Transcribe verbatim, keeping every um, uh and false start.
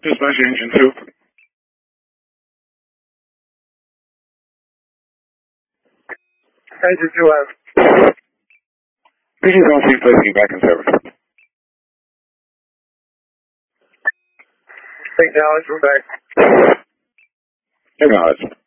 Dispatch engine two. Engine two out. P G's on scene, placing you back in service. Acknowledge, we're back. Acknowledge.